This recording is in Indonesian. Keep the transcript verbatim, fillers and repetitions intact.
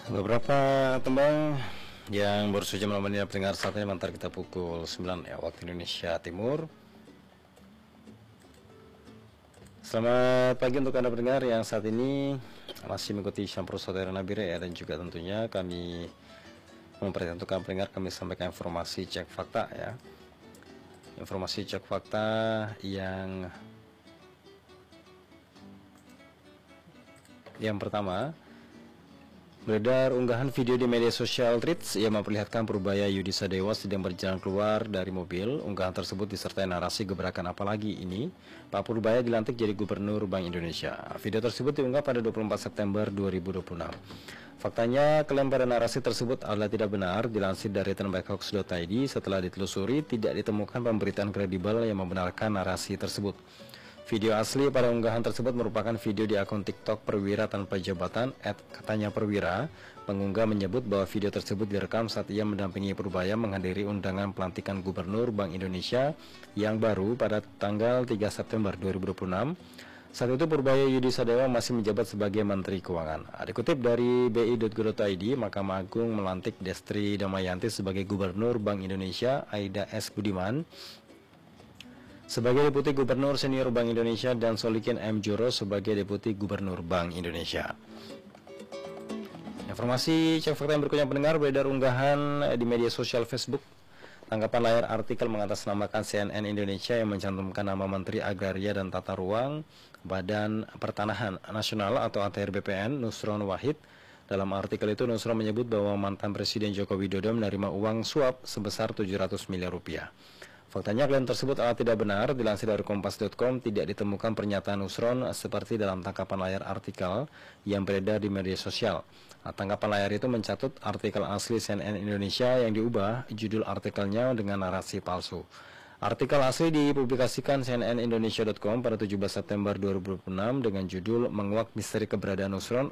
Beberapa tembang yang baru saja menemani pendengar saat ini mengantar kita pukul sembilan ya, waktu Indonesia Timur. Selamat pagi untuk Anda pendengar yang saat ini masih mengikuti Syampur Saudara Nabire ya, dan juga tentunya kami memperhatikan pendengar, kami sampaikan informasi cek fakta ya. Informasi cek fakta yang yang pertama, beredar unggahan video di media sosial Threads yang memperlihatkan Purbaya Yudi Sadewa sedang berjalan keluar dari mobil. Unggahan tersebut disertai narasi gebrakan apalagi ini, Pak Purbaya dilantik jadi Gubernur Bank Indonesia. Video tersebut diunggah pada dua puluh empat September dua ribu dua puluh enam. Faktanya, klaim pada narasi tersebut adalah tidak benar. Dilansir dari tenbackhoax dot i d, setelah ditelusuri tidak ditemukan pemberitaan kredibel yang membenarkan narasi tersebut. Video asli pada unggahan tersebut merupakan video di akun TikTok Perwira Tanpa Jabatan at katanya Perwira. Pengunggah menyebut bahwa video tersebut direkam saat ia mendampingi Purbaya menghadiri undangan pelantikan Gubernur Bank Indonesia yang baru pada tanggal tiga September dua ribu dua puluh enam. Saat itu Purbaya Yudi Sadewa masih menjabat sebagai Menteri Keuangan. Dikutip dari b i dot go dot i d, Mahkamah Agung melantik Destri Damayanti sebagai Gubernur Bank Indonesia, Aida S. Budiman sebagai Deputi Gubernur Senior Bank Indonesia, dan Solikin M. Juro sebagai Deputi Gubernur Bank Indonesia. Informasi cek fakta yang berikutnya pendengar, beredar unggahan di media sosial Facebook. Tanggapan layar artikel mengatasnamakan C N N Indonesia yang mencantumkan nama Menteri Agraria dan Tata Ruang Badan Pertanahan Nasional atau A T R B P N, Nusron Wahid. Dalam artikel itu, Nusron menyebut bahwa mantan Presiden Joko Widodo menerima uang suap sebesar tujuh ratus miliar rupiah. Faktanya klaim tersebut adalah tidak benar. Dilansir dari kompas dot com, tidak ditemukan pernyataan Nusron seperti dalam tangkapan layar artikel yang beredar di media sosial. Nah, tangkapan layar itu mencatut artikel asli C N N Indonesia yang diubah judul artikelnya dengan narasi palsu. Artikel asli dipublikasikan C N N Indonesia dot com pada tujuh belas September dua ribu dua puluh enam dengan judul "Menguak Misteri Keberadaan Nusron,